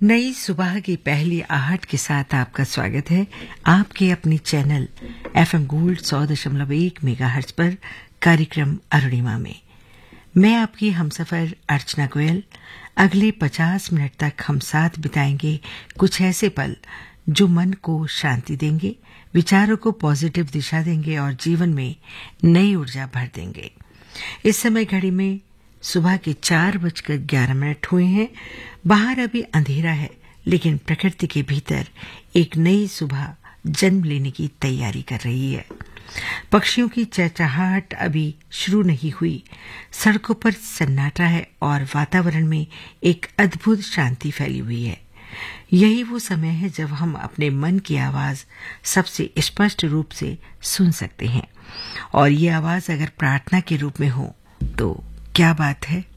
नई सुबह की पहली आहट के साथ आपका स्वागत है आपके अपने चैनल FM गोल्ड 100.1 मेगाहर्ट्ज पर कार्यक्रम अरुणिमा में। मैं आपकी हमसफर अर्चना गोयल। अगले 50 मिनट तक हम साथ बिताएंगे कुछ ऐसे पल जो मन को शांति देंगे, विचारों को पॉजिटिव दिशा देंगे और जीवन में नई ऊर्जा भर देंगे। इस समय घड़ी में सुबह के 4:11 हुए हैं। बाहर अभी अंधेरा है, लेकिन प्रकृति के भीतर एक नई सुबह जन्म लेने की तैयारी कर रही है। पक्षियों की चहचहाहट अभी शुरू नहीं हुई। सड़कों पर सन्नाटा है और वातावरण में एक अद्भुत शांति फैली हुई है। यही वो समय है जब हम अपने मन की आवाज सबसे स्पष्ट रूप से सुन सकते हैं, और ये आवाज अगर प्रार्थना के रूप में हो तो क्या बात है।